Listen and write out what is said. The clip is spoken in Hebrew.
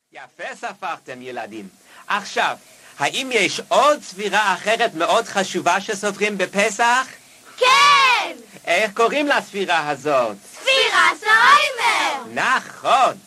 יפה ספרתם ילדים. עכשיו, האם יש עוד ספירה אחרת מאוד חשובה שסופרים בפסח? כן! איך קוראים לספירה הזאת? ספירת העומר! נכון!